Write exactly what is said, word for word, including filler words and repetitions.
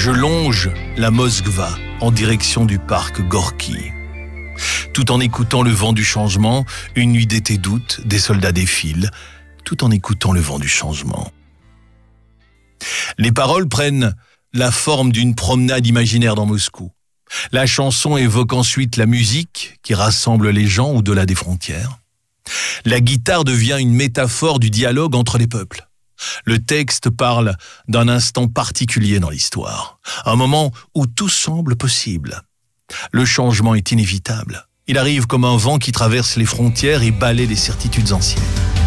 Je longe la Moskva en direction du parc Gorki. Tout en écoutant le vent du changement, une nuit d'été d'août, des soldats défilent, tout en écoutant le vent du changement. Les paroles prennent la forme d'une promenade imaginaire dans Moscou. La chanson évoque ensuite la musique qui rassemble les gens au-delà des frontières. La guitare devient une métaphore du dialogue entre les peuples. Le texte parle d'un instant particulier dans l'histoire, un moment où tout semble possible. Le changement est inévitable. Il arrive comme un vent qui traverse les frontières et balaie les certitudes anciennes.